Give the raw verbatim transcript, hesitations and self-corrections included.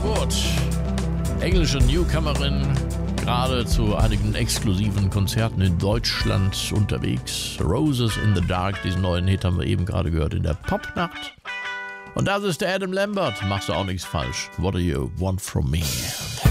Wood, englische Newcomerin, gerade zu einigen exklusiven Konzerten in Deutschland unterwegs. Roses in the Dark, diesen neuen Hit haben wir eben gerade gehört in der Popnacht. Und das ist der Adam Lambert, machst du auch nichts falsch. What do you want from me?